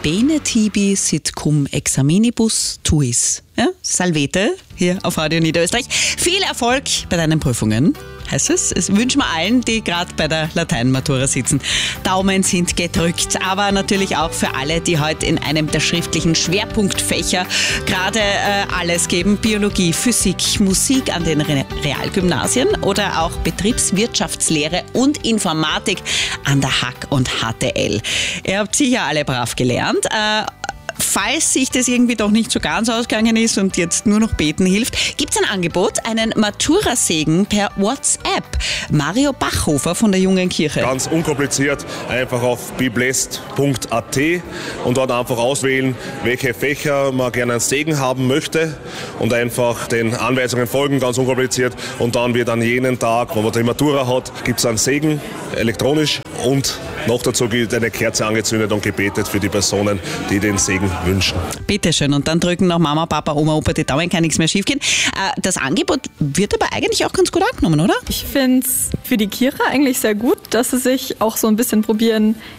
Bene tibi sit cum examinibus tuis. Ja, Salvete hier auf Radio Niederösterreich. Viel Erfolg bei deinen Prüfungen, heißt es. Es wünschen wir allen, die gerade bei der Lateinmatura sitzen. Daumen sind gedrückt, aber natürlich auch für alle, die heute in einem der schriftlichen Schwerpunktfächer gerade alles geben. Biologie, Physik, Musik an den Realgymnasien oder auch Betriebswirtschaftslehre und Informatik an der HAK und HTL. Ihr habt sicher alle brav gelernt. Falls sich das irgendwie doch nicht so ganz ausgegangen ist und jetzt nur noch beten hilft, gibt es ein Angebot, einen Matura-Segen per WhatsApp. Mario Bachhofer von der Jungen Kirche. Ganz unkompliziert, einfach auf beblessed.at und dort einfach auswählen, welche Fächer man gerne einen Segen haben möchte und einfach den Anweisungen folgen, ganz unkompliziert. Und dann wird an jenem Tag, wo man die Matura hat, gibt es einen Segen, elektronisch, und noch dazu wird eine Kerze angezündet und gebetet für die Personen, die den Segen wünschen. Bitteschön. Und dann drücken noch Mama, Papa, Oma, Opa die Daumen, kann nichts mehr schiefgehen. Das Angebot wird aber eigentlich auch ganz gut angenommen, oder? Ich finde es für die Kirche eigentlich sehr gut, dass sie sich auch so ein bisschen probieren,